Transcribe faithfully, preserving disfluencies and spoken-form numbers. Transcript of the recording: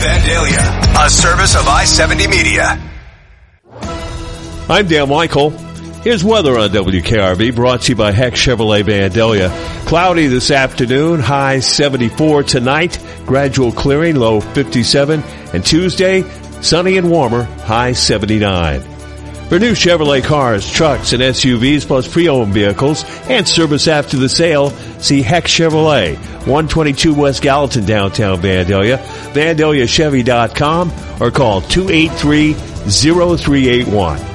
Vandalia, a service of I seventy Media. I'm Dan Michael. Here's weather on W K R V, brought to you by Heck Chevrolet Vandalia. Cloudy this afternoon, high seventy-four tonight, gradual clearing, low fifty-seven, and Tuesday, sunny and warmer, high seventy-nine. For new Chevrolet cars, trucks, and S U Vs, plus pre-owned vehicles and service after the sale, see Heck Chevrolet, one twenty-two West Gallatin, downtown Vandalia, Vandalia Chevy dot com, or call two eight three, zero three eight one.